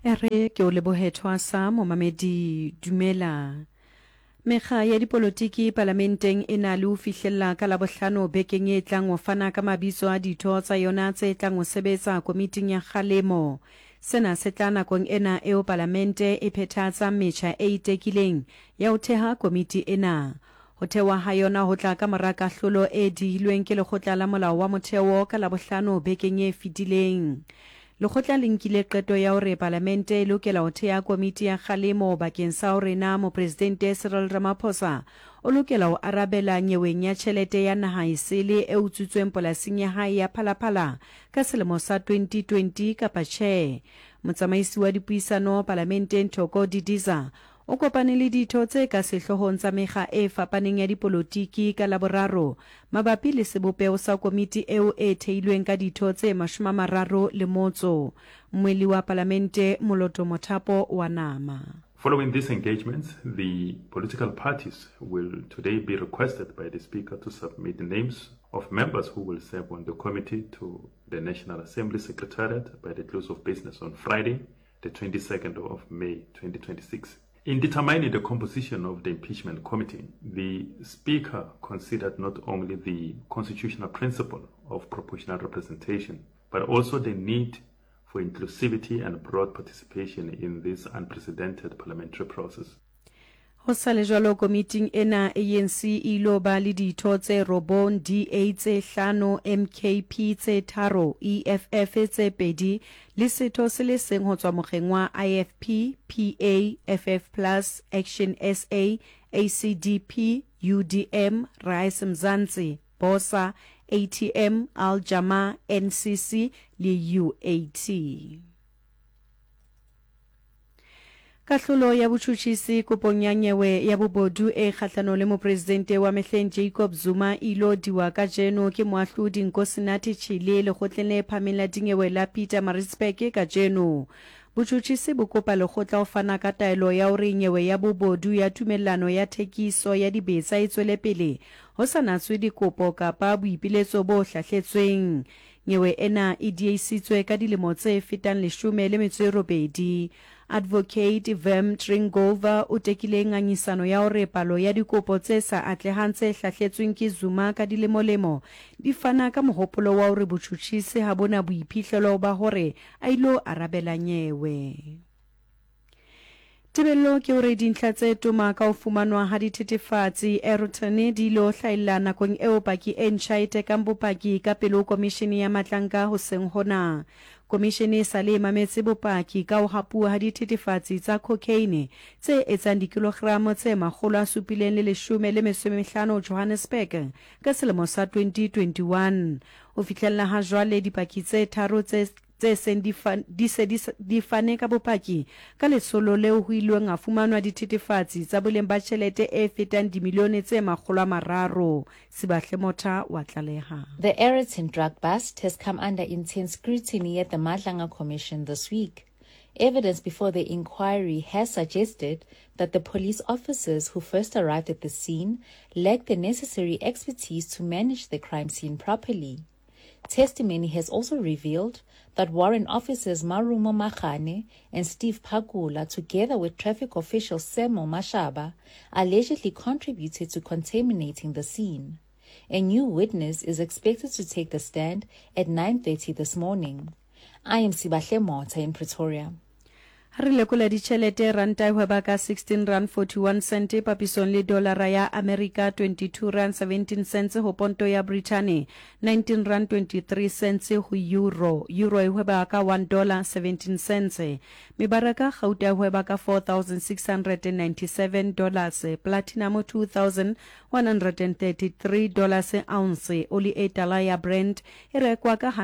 Ere ke o lebohethwa sa momamedi dumela. Mekga ya dipolotiki parlamenteng e na le ho fihlella ka Labohlano bekeng e tlang ho fana ka mabitso a ditho tsa yona tse tlang ho sebetsa komiting ya kgalemo. Sena se tla nakong ena eo parlamente e phethatsang metjha e itekileng ya ho theha komiti ena. Ho thewa ha yona ho tla ka mora kahlolo e dihilweng ke lekgotla la molao wa motheo ka Labohlano bekeng e fetileng. Lekgotla le nkile qeto ya hore parlamente e lokela ho thea komiti ya kgalemo bakeng sa hore na mopresidente Cyril Ramaphosa o lokela ho arabela nyeweng ya tjhelete ya naha esele e utswitsweng polasing ya hae ya Phalaphala ka selemo sa 2020 kapa tjhe. Motsamaisi wa dipuisano parlamenteng Thoko Didiza o kopane le ditho tse ka sehlohong tsa mekga e fapaneng ya dipolotiki ka Laboraro mabapi le sebopeo sa komiti eo e theilweng ka ditho tse 30. Mmweli wa parlamente Moloto Mothapo wa nama. Following these engagements, the political parties will today be requested by the Speaker to submit the names of members who will serve on the committee to the National Assembly Secretariat by the close of business on Friday, the 22nd of May 2026. In determining the composition of the impeachment committee, the Speaker considered not only the constitutional principle of proportional representation, but also the need for inclusivity and broad participation in this unprecedented parliamentary process. Ho sa le jwalo komiting ena ANC ilo ba le ditho tse robong, DA tse 5, MKP tse 3, EFF tse 2 le setho se le seng ho tswa mokgeng wa IFP, PA, FF+, Action SA, ACDP, UDM, Rise Mzansi, BOSA, ATM, Al Jama, NCC le UAT. Kahlolo ya botjhutjhisi kopong ya nyewe ya bobodu e kgahlano le mopresidente wa mehleng Jacob Zuma ilo diwa ka jeno ke moahlodi Nkosinathi Chile lekgotleng le phahameng la dinyewe la Pietermaritzburg ka jeno. Botjhutjhisi bo kopa lekgotla ho fana ka taelo ya hore nyewe ya bobodu ya tumellano ya thekiso ya dibetsa e tswele pele ho sa natswe dikopo kapa boipiletso bo hlahletsweng. Nyewe ena e diehisitswe ka dilemo tse fetang 18. Advocate Vem Tringova o tekile ngangisano ya hore palo ya dikopo tse sa atlehang tse hlahletsweng ke Zuma ka dilemolemo di fana ka mohopolo wa hore botjhutjhisi ha bona boiphihlelo ba hore a ilo arabela nyewe. Tebello ke hore dintlha tse toma ka ho fumanwa ha dithethefatsi Aeroton di lo hlaella nakong eo paki e ntjha e tekang bopaki ka pele komishene ya matlanka ho seng hona. Komishene e sa le mametse bopaki ka ho hapua ha dithethefatsi tsa cocaine tse etsang dikilogramo tse 715 Johannesburg ka selemo sa 2021. O fihlella ha jwale dipaki tse tharo tse seng di fane ka bopaki ka lesolo leo ho ilweng a fumanwa dithethefatsi tsa boleng ba tjhelete e fetang dimilione tse 300. Sibahle Motha wa tlaleha. The Aeroton drug bust has come under intense scrutiny at the Madlanga Commission this week. Evidence before the inquiry has suggested that the police officers who first arrived at the scene lacked the necessary expertise to manage the crime scene properly. Testimony has also revealed that warrant officers Marumo Makhane and Steve Pagula, together with traffic official Semo Mashaba, allegedly contributed to contaminating the scene. A new witness is expected to take the stand at 9:30 this morning. I am Sibahle Motha in Pretoria. Re lekola ditjhelete ranta e hweba ka 16 rand 41 cent papisong le dolara ya America 22 rand 17 cents ho ponto ya Britain 19 rand 23 cents ho euro e hweba ka $1.17 mebaraka gauta e hweba ka $4,697 platinum $2,133 ounce oli e tala ya Brent e rekwa ka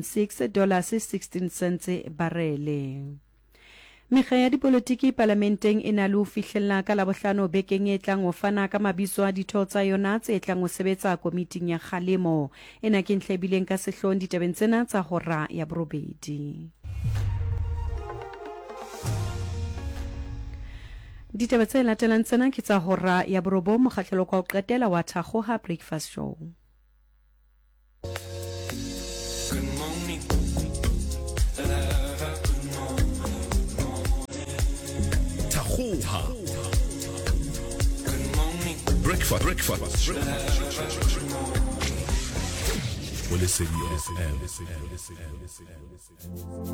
$106.16 barele. Mekga ya dipolotiki parlamenteng e na le ho fihlella ka Labohlano bekeng e tlang ho fana ka mabitso a ditho tsa yona tse tlang ho sebetsa komiting ya kgalemo. Ena ke ntlhebileng ka sehloohong ditabeng tsena tsa hora ya borobedi. Ditaba tse latelang tsena ke tsa hora ya borobo mokgahlelo kwa ho qetela wa Thakgoha Breakfast Show. Good morning. Lekgoha. Breakfast. Well, listen,